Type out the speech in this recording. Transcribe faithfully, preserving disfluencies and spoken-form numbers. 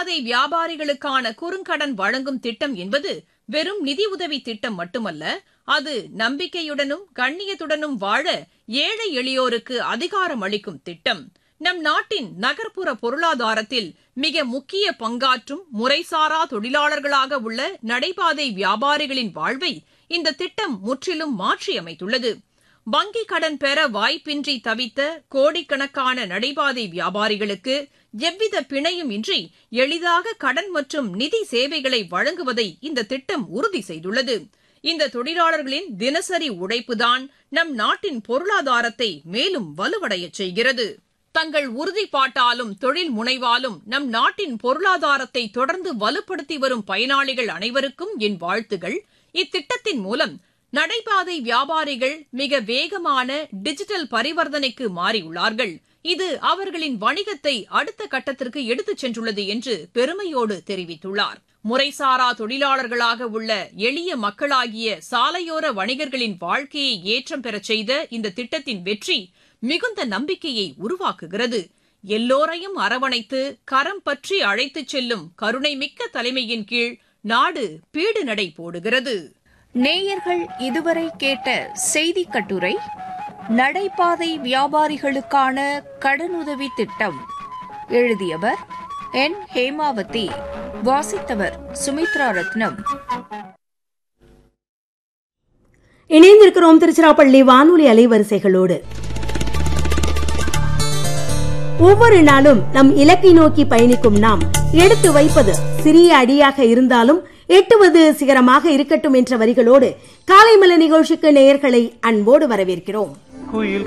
நடைபாதை வியாபாரிகளுக்கான குறுங்கடன் வழங்கும் திட்டம் என்பது வெறும் நிதியுதவி திட்டம் மட்டுமல்ல, அது நம்பிக்கையுடனும் கண்ணியத்துடனும் வாழ ஏழை எளியோருக்கு அதிகாரம் அளிக்கும் திட்டம். நம் நாட்டின் நகர்ப்புற பொருளாதாரத்தில் மிக முக்கிய பங்காற்றும் முறைசாரா தொழிலாளர்களாக உள்ள நடைபாதை வியாபாரிகளின் வாழ்வை இந்த திட்டம் முற்றிலும் மாற்றியமைத்துள்ளது. வங்கிக் கடன் பெற வாய்ப்பின்றி தவித்த கோடிக்கணக்கான நடைபாதை வியாபாரிகளுக்கு எவ்வித பிணையும் இன்றி எளிதாக கடன் மற்றும் நிதி சேவைகளை வழங்குவதை இந்த திட்டம் உறுதி செய்துள்ளது. இந்த தொழிலாளர்களின் தினசரி உழைப்புதான் நம் நாட்டின் பொருளாதாரத்தை மேலும் வலுவடையச் செய்கிறது. தங்கள் உறுதிப்பாட்டாலும் தொழில் முனைவாலும் நம் நாட்டின் பொருளாதாரத்தை தொடர்ந்து வலுப்படுத்தி வரும் பயனாளிகள் அனைவருக்கும் என் வாழ்த்துகள். இத்திட்டத்தின் மூலம் நடைபாதை வியாபாரிகள் மிக வேகமான டிஜிட்டல் பரிவர்த்தனைக்கு மாறியுள்ளார்கள். இது அவர்களின் வணிகத்தை அடுத்த கட்டத்திற்கு எடுத்துச் சென்றுள்ளது என்று பெருமையோடு தெரிவித்துள்ளார். முறைசாரா தொழிலாளர்களாக உள்ள எளிய மக்களாகிய சாலையோர வணிகர்களின் வாழ்க்கையை ஏற்றம் பெறச் செய்த இந்த திட்டத்தின் வெற்றி மிகுந்த நம்பிக்கையை உருவாக்குகிறது. எல்லோரையும் அரவணைத்து கரம் பற்றி அழைத்துச் செல்லும் கருணைமிக்க தலைமையின் கீழ் நாடு பீடு நடை போடுகிறது. நேயர்கள் இதுவரை கேட்ட செய்தி கட்டுரை நடைபாதை வியாபாரிகளுக்கான கடனுதவி திட்டம். எழுதியவர் என் ஹேமாவதி. வாசித்தவர் சுமித்ரா ரத்னம். இணைந்திருக்கிறோம் திருச்சிராப்பள்ளி வானொலி அலைவரிசைகளோடு. ஒவ்வொரு நாளும் நம் இலக்கை நோக்கி பயணிக்கும் நாம் எடுத்து வைப்பது சிறிய அடியாக இருந்தாலும் எட்டுவது சிகரமாக இருக்கட்டும் என்ற வரிகளோடு காலை மலர் நிகழ்ச்சிக்கு நேயர்களை அன்போடு வரவேற்கிறோம்.